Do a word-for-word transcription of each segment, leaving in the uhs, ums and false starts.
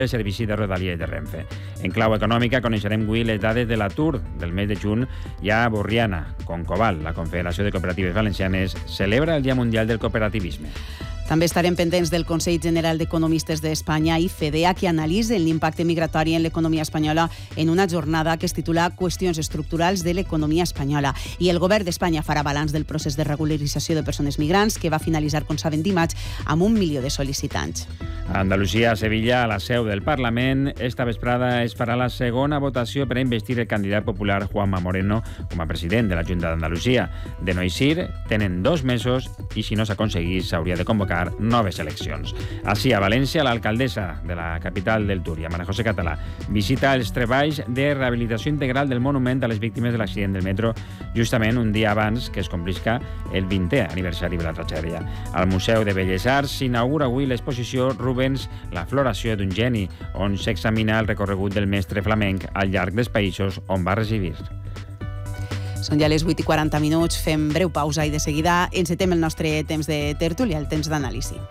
el servici de Rodalies de Renfe. En clau econòmica coneixerem avui les dades de l'atur del mes de juny i a Borriana, Concoval, la Confederació de Cooperatives Valencianes, celebra el Dia Mundial del Cooperativisme. També estarem pendents del Consell General d'Economistes d'Espanya i FEDEA, que analitza l'impacte migratori en l'economia espanyola en una jornada que es titula Qüestions estructurals de l'economia espanyola. I el govern d'Espanya farà balanç del procés de regularització de persones migrants, que va finalitzar, com saben, dimarts, amb un milió de sol·licitants. A Andalusia, a Sevilla, a la seu del Parlament, esta vesprada es farà la segona votació per a investir el candidat popular Juanma Moreno com a president de la Junta d'Andalusia. De no eixir, tenen dos mesos i, si no s'aconseguís, s'hauria de convocar noves eleccions. Així, a València, l'alcaldessa de la capital del Túria, María José Català, visita els treballs de rehabilitació integral del monument a les víctimes de l'accident del metro, justament un dia abans que es complisca el vintè aniversari de la tragèdia. Al Museu de Belles Arts s'inaugura avui l'exposició Rubens, la floració d'un geni, on s'examina el recorregut del mestre flamenc al llarg dels països on va residir. Són ja les vuit i quaranta minuts, fem breu pausa i de seguida encetem el nostre temps de tertúlia, el temps d'anàlisi.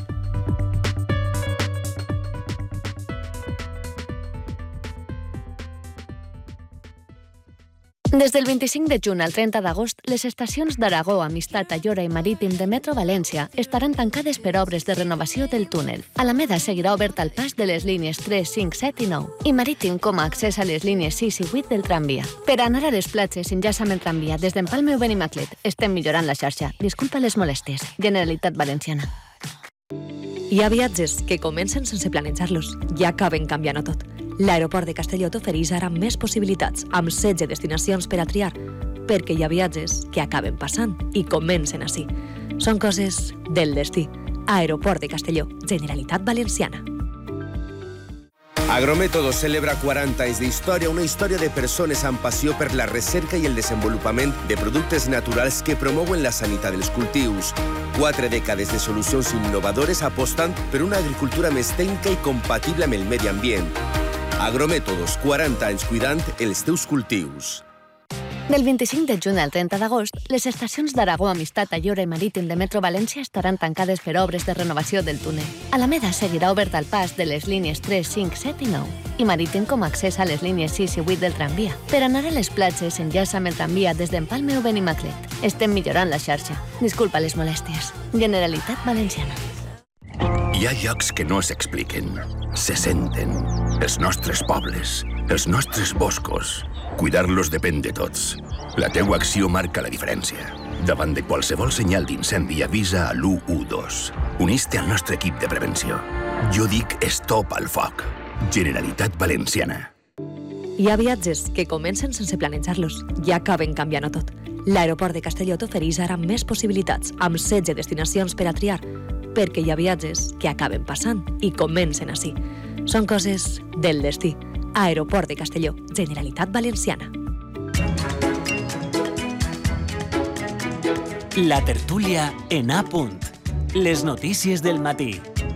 Des del vint-i-cinc de juny al trenta d'agost, les estacions d'Aragó, Amistat, Ayora i Marítim de Metro València estaran tancades per obres de renovació del túnel. Alameda seguirà obert al pas de les línies tres, cinc, set i nou i Marítim com a accés a les línies sis i vuit del tramvia. Per anar a les platges enllaça amb el tramvia des d'Empalme o Benimaclet. Estem millorant la xarxa. Disculpa les molèsties. Generalitat Valenciana. Hi ha viatges que comencen sense planejar-los i acaben canviant-ho tot. L'aeroport de Castelló t'ofereix ara més possibilitats, amb setze destinacions per a triar, perquè hi ha viatges que acaben passant i comencen així. Són coses del destí. Aeroport de Castelló, Generalitat Valenciana. Agrométodos celebra quaranta anys d'història, una història de persones amb passió per la recerca i el desenvolupament de productes naturals que promouen la sanitat dels cultius. Quatre dècades de solucions innovadores apostant per una agricultura més tècnica i compatible amb el medi ambient. Agrométodos, quaranta anys cuidant els teus cultius. Del vint-i-cinc de juny al trenta d'agost, les estacions d'Aragó, Amistat, Ayora i Marítim de Metro València estaran tancades per obres de renovació del túnel. Alameda seguirà obert al pas de les línies tres, cinc, set i nou i Marítim com a accés a les línies sis i vuit del tramvia. Per anar a les platges enllaça amb el tramvia des d'Empalme o Benimaclet. Estem millorant la xarxa. Disculpa les molèsties. Generalitat Valenciana. Hi ha llocs que no s'expliquen, se senten. Els nostres pobles, els nostres boscos. Cuidar-los depèn de tots. La teua acció marca la diferència. Davant de qualsevol senyal d'incendi, avisa a l'u u dos. Unís-te al nostre equip de prevenció. Jo dic stop al foc. Generalitat Valenciana. Hi ha viatges que comencen sense planejar-los i acaben canviant-ho tot. L'aeroport de Castelló t'ofereix ara més possibilitats, amb setze destinacions per a triar, perquè hi ha viatges que acaben passant i comencen així. Són coses del destí. Aeroport de Castelló, Generalitat Valenciana. La tertúlia en A punt. Les notícies del matí.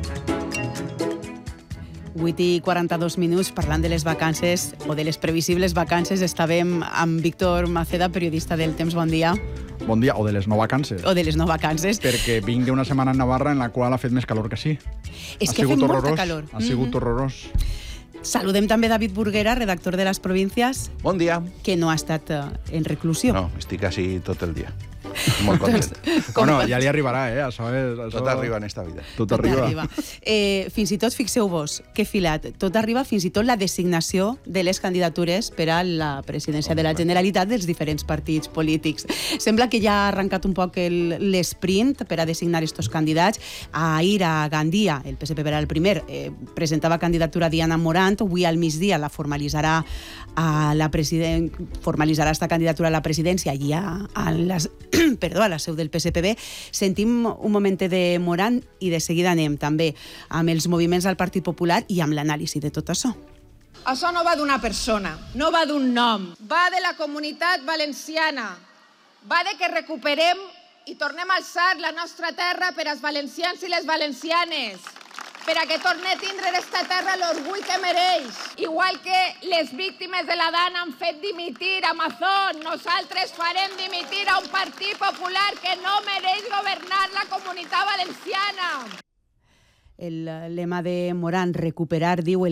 vuit i quaranta-dos minuts, parlant de les vacances o de les previsibles vacances, estàvem amb Víctor Maceda, periodista del Temps. Bon dia. Bon dia, o de les no vacances. O de les no vacances. Perquè vinc d'una setmana a Navarra en la qual ha fet més calor que sí. És ha que ha fet horrorós, molta calor. Ha sigut mm-hmm. horrorós. Saludem també David Burguera, redactor de Les Províncies. Bon dia. Que no ha estat en reclusió. No, estic així tot el dia. Molt content. Bueno, ja li arribarà, eh? Això és, això... Tot arriba en esta vida. Tot, tot arriba. arriba. Eh, fins i tot, fixeu-vos, que filat, tot arriba fins i tot la designació de les candidatures per a la presidència de la Generalitat dels diferents partits polítics. Sembla que ja ha arrencat un poc l'esprint per a designar estos candidats. Ahir a Gandia, el P S P era el primer, eh, presentava candidatura Diana Morant, avui al migdia la formalitzarà a la president... formalitzarà esta candidatura a la presidència i a, a les... perdó, a la seu del P S P B. Sentim un moment de Morant i de seguida anem també amb els moviments del Partit Popular i amb l'anàlisi de tot això. Això no va d'una persona, no va d'un nom, va de la comunitat valenciana, va de que recuperem i tornem a alçar la nostra terra per als valencians i les valencianes, per a que torni a tindre esta terra l'orgull que mereix. Igual que les víctimes de la Dana han fet dimitir a Amazon, nosaltres farem dimitir a un partit popular que no mereix governar la comunitat valenciana. El lema de Morant, recuperar, diu el